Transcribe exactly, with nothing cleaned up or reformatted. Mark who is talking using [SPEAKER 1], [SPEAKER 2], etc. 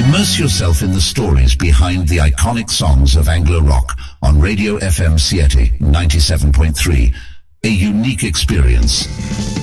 [SPEAKER 1] Immerse yourself in the stories behind the iconic songs of Anglo Rock on Radio F M Siete ninety-seven point three. A unique experience.